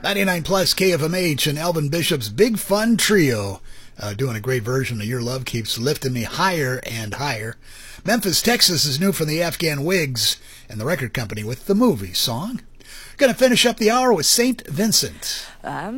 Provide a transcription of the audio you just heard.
99 plus KFMH and Elvin Bishop's Big Fun Trio doing a great version of Your Love Keeps Lifting Me Higher and Higher. Memphis, Texas is new from the Afghan Wigs and the record company with The Movie song. Going to finish up the hour with St. Vincent.